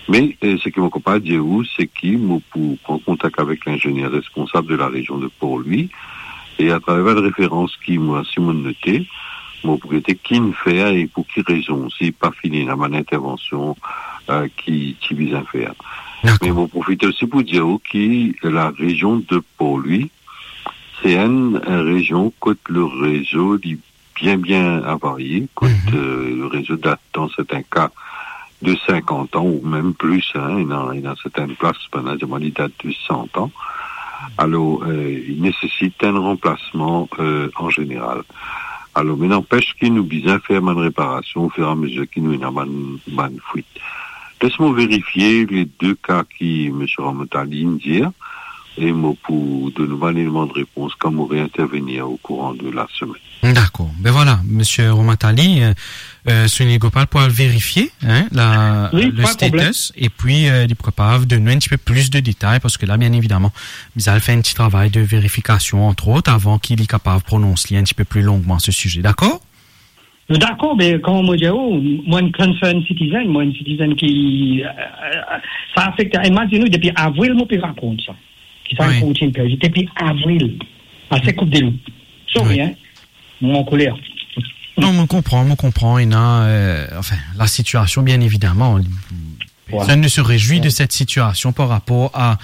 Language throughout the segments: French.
Mais ce que mon copain dit c'est qu'il m'a prendre contact avec l'ingénieur responsable de la région de Port-Louis et à travers la référence qui m'a si mon noté, mon propriété qui ne fait et pour qui raison, si pas fini la mon intervention qui vise à faire. Mais mon profite aussi pour dire que la région de Port-Louis, c'est une région que le réseau dit bien avarié, que le réseau date dans certains cas de 50 ans ou même plus, hein, et dans certaines places, pendant il date de 100 ans. Alors, il nécessite un remplacement en général. Alors, mais n'empêche qu'il nous besoin faire une réparation au fur et à mesure qu'il nous y a une fuite. Laisse-moi vérifier les deux cas qui me seront montés dire et moi pour de nouveaux éléments de réponse quand on va intervenir au courant de la semaine. D'accord. Ben voilà, monsieur Romatali, Sunil Gopal pourra vérifier le status et puis il pourra donner un petit peu plus de détails parce que là, bien évidemment, ils allent faire un petit travail de vérification entre autres avant qu'il est capable de prononcer un petit peu plus longuement ce sujet. D'accord? D'accord, mais comme moi je dis, moi une concerned citizen qui ça affecte imaginez depuis avril moi puis raconte ça. Qui ça continue depuis avril à cette coupe de loup. Sorry hein. Mon colère. Non, on comprend et enfin la situation bien évidemment. Personne ne se réjouit de cette situation par rapport à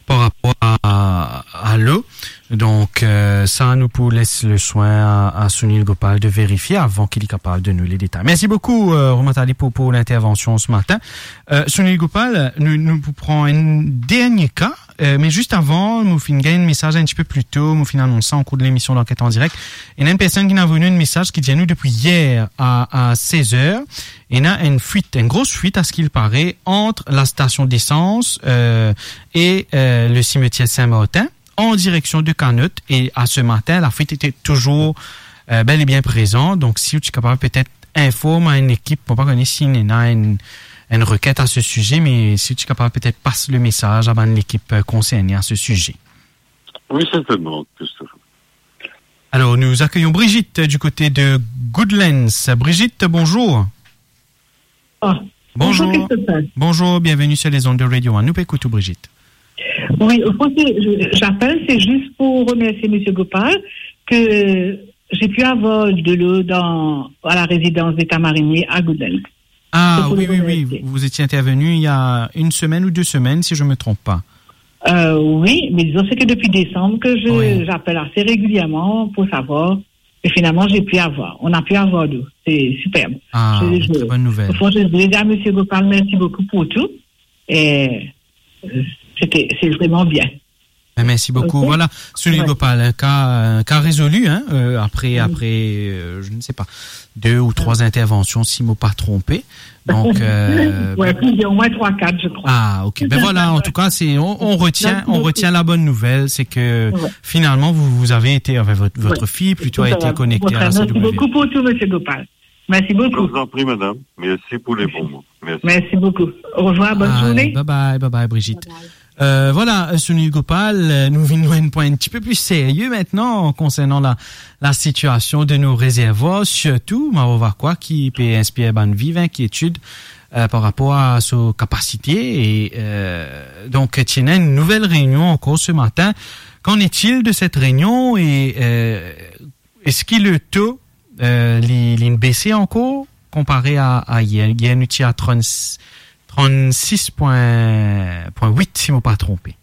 l'eau. Donc, ça nous laisse le soin à Sunil Gopal de vérifier avant qu'il est capable de nous les détails. Merci beaucoup, Romatali, pour l'intervention ce matin. Sunil Gopal, nous prenons un dernier cas, mais juste avant, nous finissons un message un petit peu plus tôt, nous finissons annoncer en cours de l'émission d'enquête en direct. Il y a une personne qui nous a venu un message qui vient nous depuis hier à 16h. Il y a une grosse fuite à ce qu'il paraît, entre la station d'essence et le cimetière Saint-Martin, en direction de Canut. Et à ce matin, la fuite était toujours bel et bien présente. Donc, si tu es capable, peut-être informe à une équipe, pour pas connaître s'il y a une requête à ce sujet, mais si tu es capable, peut-être passe le message à l'équipe concernée à ce sujet. Oui, certainement, Christophe. Alors, nous accueillons Brigitte du côté de Goodlands. Brigitte, bonjour. Bonjour. Bonjour, bienvenue sur les ondes de Radio 1. Nous écoutons Brigitte. Oui, j'appelle, c'est juste pour remercier M. Gopal que j'ai pu avoir de l'eau à la résidence d'État marinier à Goodlands. Ah oui. Vous étiez intervenu il y a 1 semaine ou 2 semaines, si je ne me trompe pas. Oui, mais disons c'est que depuis décembre que j'appelle assez régulièrement pour savoir. Et finalement, on a pu avoir d'eau. C'est superbe. Ah, très bonne nouvelle. Au fond, je voulais dire à M. Gopal, merci beaucoup pour tout. Et c'est vraiment bien. Merci beaucoup. Okay. Voilà, Sunil Gopal, un cas résolu, hein, après, je ne sais pas, 2 ou 3 interventions, si je ne m'ai pas trompé. Donc, il y a au moins 3-4, je crois. Ah, ok. Ben voilà, en tout cas, on retient la bonne nouvelle, c'est que finalement, vous avez été, avec votre fille plutôt a été connectée à la CW. Merci beaucoup pour tout, M. Gopal. Merci beaucoup. Je vous en prie, madame. Merci pour les bons mots. Merci beaucoup. Au revoir, bonne journée. Bye bye, Brigitte. Voilà, Sunil Gopal, nous venons à un point un petit peu plus sérieux maintenant concernant la situation de nos réservoirs, surtout, on va voir qui peut inspirer une vive inquiétude par rapport à sa capacité. Et donc, il y a une nouvelle réunion encore ce matin. Qu'en est-il de cette réunion et est-ce qu'il le taux l'in baissé encore comparé à hier? Il y a un outil à 36.8 si je ne m'ai pas trompé.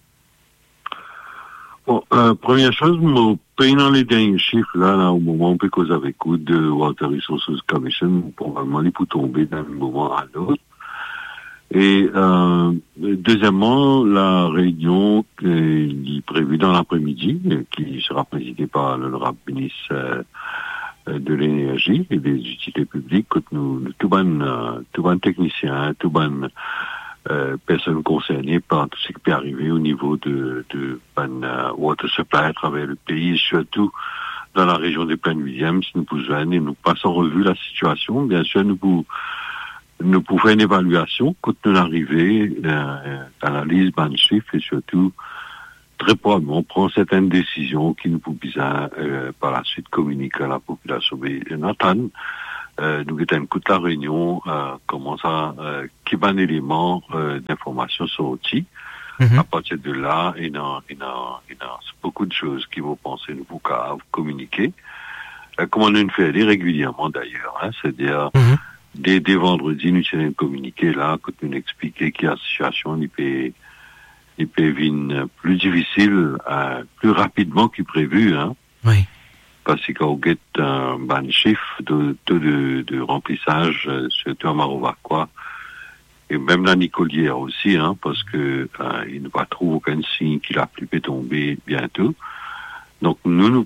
Bon, première chose, mon pays dans les derniers chiffres, là, au moment où cause avec vous de Water Resources Commission, probablement, il peut tomber d'un moment à l'autre. Et, deuxièmement, la réunion qui est prévue dans l'après-midi, qui sera présidée par l'honorable ministre, de l'énergie et des utilités publiques, que nous tout bon technicien, tout bon personnes concernées par tout ce qui peut arriver au niveau de water supply à travers le pays, surtout dans la région des Plaines-Williams, si nous pouvons et nous passons en revue la situation. Bien sûr, nous pouvons faire une évaluation quand nous arrivons analyse ban chiffre et surtout très probablement prend certaines décisions qui nous pouvons par la suite communiquer à la population. Mais Nathan, nous avons écouté la réunion, comment ça, qui va un élément d'information sur l'outil. À partir de là, il y a beaucoup de choses qui vont penser, nous vous communiquer. Comme on nous fait régulièrement d'ailleurs, hein, c'est-à-dire dès vendredi, nous allons communiquer là, quand nous expliquer qu'il y a une situation, il peut venir plus difficile, plus rapidement que prévu, hein. Oui. Parce qu'on a un chiffre de remplissage, surtout à Marovaquois, et même la Nicolière aussi, hein, parce que il ne va trouver aucun signe que la pluie peut tomber bientôt. Donc nous avons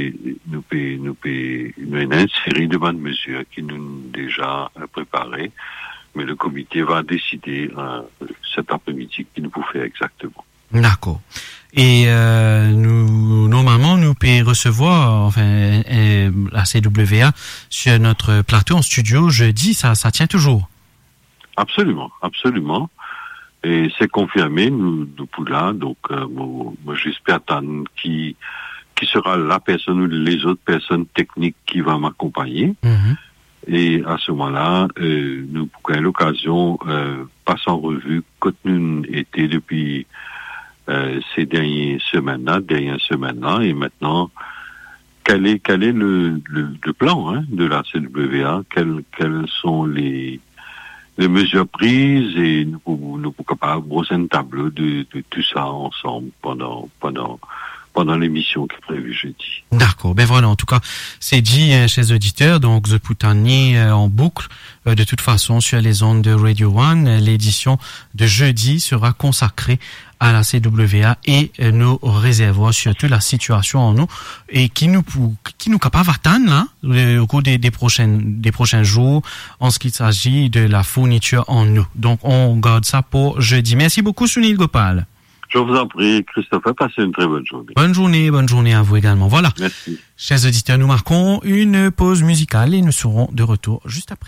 une série de bonnes mesures qui nous ont déjà préparées, mais le comité va décider cet après-midi qu'il nous faut faire exactement. D'accord. Et normalement, nous pouvons recevoir la CWA sur notre plateau en studio jeudi, ça tient toujours. Absolument, absolument. Et c'est confirmé, nous pour là. Donc, moi, j'espère attendre qui sera la personne ou les autres personnes techniques qui va m'accompagner. Et à ce moment-là, nous pourrons l'occasion passer en revue quand nous étions depuis ces dernières semaines-là, et maintenant, quel est le plan, hein, de la CWA, quelles sont les mesures prises, et nous pouvons capables brosser un tableau de tout ça ensemble pendant l'émission qui est prévue jeudi. D'accord. Ben voilà, en tout cas, c'est dit, chers auditeurs, donc The Poutani en boucle, de toute façon, sur les ondes de Radio One. L'édition de jeudi sera consacrée à la CWA et nos réservoirs, surtout la situation en nous, et qui nous capable attendre, là, au cours des prochains jours, en ce qu'il s'agit de la fourniture en eau. Donc, on garde ça pour jeudi. Merci beaucoup, Sunil Gopal. Je vous en prie, Christopher, passez une très bonne journée. Bonne journée à vous également. Voilà. Merci. Chers auditeurs, nous marquons une pause musicale et nous serons de retour juste après.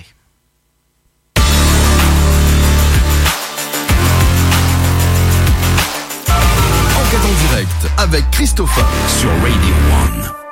Enquête en direct avec Christopher sur Radio One.